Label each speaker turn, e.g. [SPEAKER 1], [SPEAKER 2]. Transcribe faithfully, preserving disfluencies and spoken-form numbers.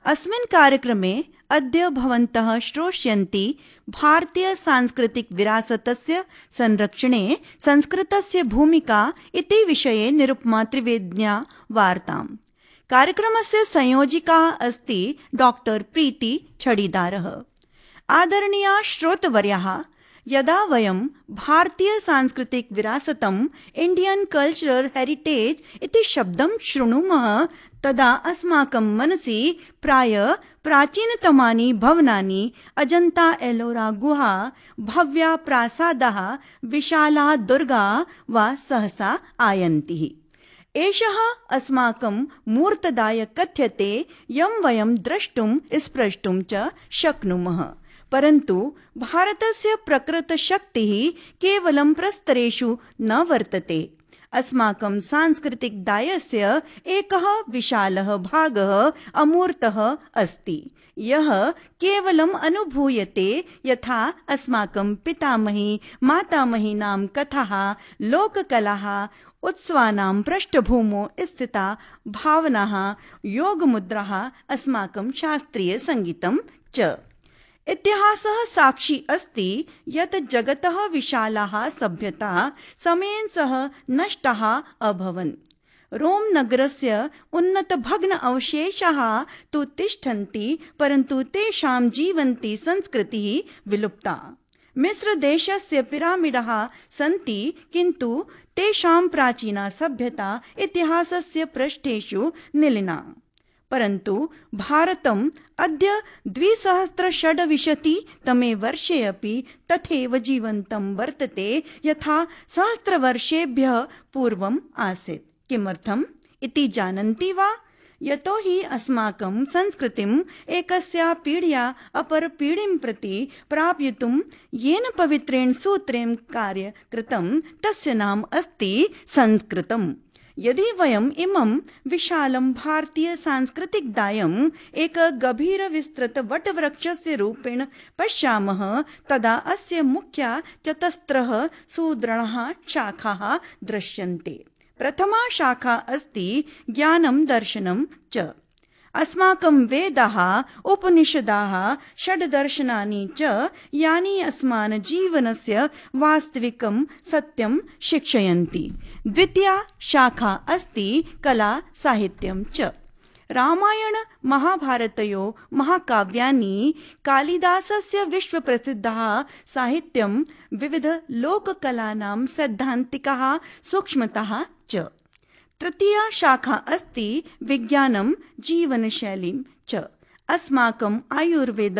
[SPEAKER 1] अस्मिन् कार्यक्रमे अद्य भवन्तः श्रोष्यन्ति भारतीय सांस्कृतिक विरासतस्य संरक्षणे संस्कृतस्य भूमिका इति विषये निरुपमा त्रिवेद्या वार्ताम्। कार्यक्रमस्य संयोजिका अस्ति डॉक्टर प्रीति छडीदारः। आदरणीया श्रोतवर्याः, यदा वयं भारतीय सांस्कृतिक विरासतम् इंडियन कल्चरल हेरिटेज इति शब्दं शृणुमः तदा अस्माकं मनसि प्राय प्राचीनतमानि भवनानि, अजन्ता एलोरा गुहा, भव्या प्रासादाः, विशाला दुर्गा वा सहसा आयन्ति। एषः अस्माकं मूर्तदाय कथ्यते यं वयं द्रष्टुं स्प्रष्टुं च शक्नुमः। परन्तु भारतस्य प्रकृतशक्तिः केवलं प्रस्तरेषु न वर्तते। अस्माकं सांस्कृतिक दायस्य एकः विशालः भागः अमूर्तः अस्ति, यः केवलम् अनुभूयते यथा अस्माकं पितामही मातामहीनां कथाः, लोककलाः, उत्सवानां पृष्ठभूमौ स्थिता भावनाः, योगमुद्राः, अस्माकं शास्त्रीयसङ्गीतं च। इतिहासः साक्षी अस्ति यत् जगतः विशालाः सभ्यताः समयेन सह नष्टाः अभवन्। रोम नगरस्य उन्नतभग्न अवशेषाः तु तिष्ठन्ति, परन्तु तेषां जीवन्ती संस्कृतिः विलुप्ता। मिस्रदेशस्य पिरामिडाः सन्ति, किन्तु तेषां प्राचीना सभ्यता इतिहासस्य पृष्ठेषु निलीना। परन्तु भारतम् अद्य द्विसहस्रषड्विंशतितमे वर्षे अपि तथैव जीवन्तं वर्तते यथा सहस्रवर्षेभ्यः पूर्वम् आसीत्। किमर्थम् इति जानन्ति वा? यतो हि अस्माकं संस्कृतिम् एकस्या पीढ्या अपरपीढीं प्रति प्रापयितुं येन पवित्रेण सूत्रेण कार्यं कृतं तस्य नाम अस्ति संस्कृतम्। यदि वयम् इमं विशालं भारतीय सांस्कृतिक दायम् एक गभीर विस्तृत वटवृक्षस्य रूपेण पश्यामः तदा अस्य मुख्या चतस्रः सुदृढः शाखाः दृश्यन्ते। प्रथमा शाखा अस्ति ज्ञानं दर्शनं च। अस्माकं वेदाः, उपनिषदाः, षड्दर्शनानि च यानि अस्मान् जीवनस्य वास्तविकं सत्यं शिक्षयन्ति। द्वितीया शाखा अस्ति कला साहित्यं च। रामायण महाभारतयोः महाकाव्यानि, कालिदासस्य विश्वप्रसिद्धः साहित्यं, विविध लोककलानां सैद्धान्तिकः सूक्ष्मताः च। तृतीया शाखा अस्ति विज्ञानं जीवनशैलीं च। अस्माकम् आयुर्वेद